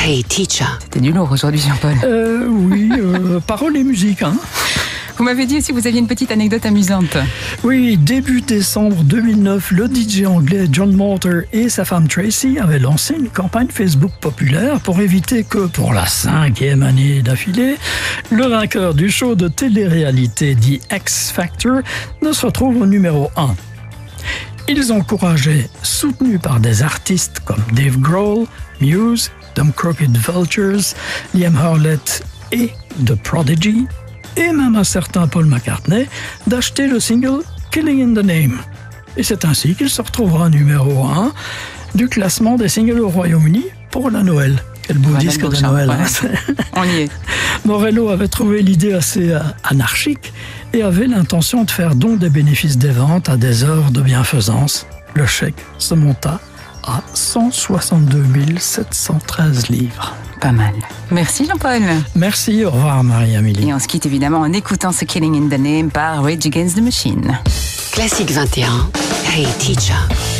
Hey Teacher. C'était du lourd aujourd'hui, Jean-Paul. Oui, paroles et musique. Hein. Vous m'avez dit aussi que vous aviez une petite anecdote amusante. Oui, début décembre 2009, le DJ anglais John Morter et sa femme Tracy avaient lancé une campagne Facebook populaire pour éviter que, pour la 5e année d'affilée, le vainqueur du show de télé-réalité dit X Factor ne se retrouve au numéro 1. Ils encourageaient, soutenus par des artistes comme Dave Grohl, Muse, Them Crooked Vultures, Liam Howlett et The Prodigy, et même un certain Paul McCartney, d'acheter le single Killing in the Name. Et c'est ainsi qu'il se retrouvera numéro 1 du classement des singles au Royaume-Uni pour la Noël. Quel beau disque de Noël. Ouais. On y est. Morello avait trouvé l'idée assez anarchique et avait l'intention de faire don des bénéfices des ventes à des œuvres de bienfaisance. Le chèque se monta à 162 713 livres. Pas mal. Merci Jean-Paul. Merci, au revoir Marie-Amélie. Et on se quitte évidemment en écoutant ce Killing in the Name par Rage Against the Machine. Classique 21. Hey Teacher.